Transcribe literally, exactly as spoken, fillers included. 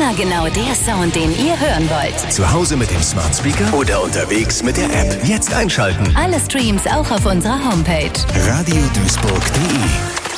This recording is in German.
Immer genau der Sound, den ihr hören wollt. Zu Hause mit dem Smart Speaker oder unterwegs mit der App. Jetzt einschalten. Alle Streams auch auf unserer Homepage. radio duisburg punkt de